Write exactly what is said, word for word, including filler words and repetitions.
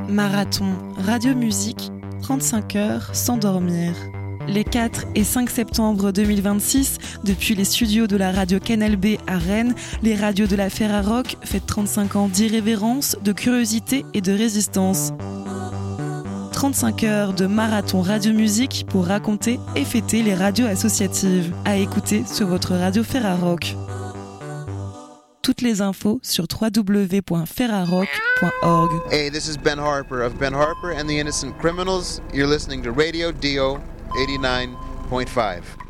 Marathon Radio-Musique, trente-cinq heures sans dormir. Les quatre et cinq septembre deux mille vingt-six, depuis les studios de la radio Canal B à Rennes, les radios de la Ferrarock fêtent trente-cinq ans d'irrévérence, de curiosité et de résistance. trente-cinq heures de marathon radio-musique pour raconter et fêter les radios associatives. À écouter sur votre radio Ferrarock. Toutes les infos sur w w w point ferrarock point org. Hey, this is Ben Harper of Ben Harper and the Innocent Criminals. You're listening to Radio D O eighty-nine point five.